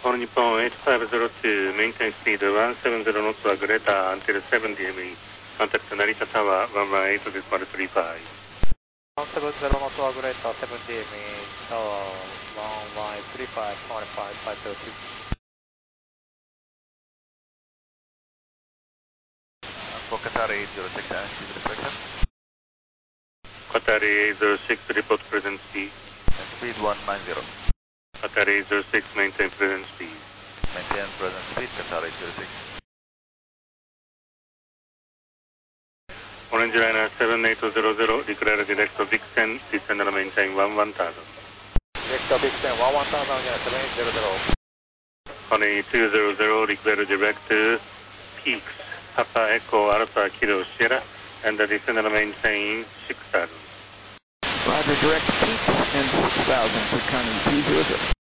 All Nippon 8502, maintain speed 170 knots Greta until 7 DME. Contact Narita Tower 118.35. 170 knots Greta 7 DME, Tower 1135, 25, 502. For Qatar 806, answer the question. Qatar 806, report present speed. Speed 190. Qatar 806, maintain present speed. Maintain present speed, Qatar 806. Orange Liner 7800, declare direct to Vixen, descend and maintain 11000. Direct to Vixen 11000, 7800. Honey 200, declare direct to Peaks, Papa Echo Alpha Kilo Sierra, and descend and maintain 6000. Roger, direct Peaks and 6000 for Connie 200.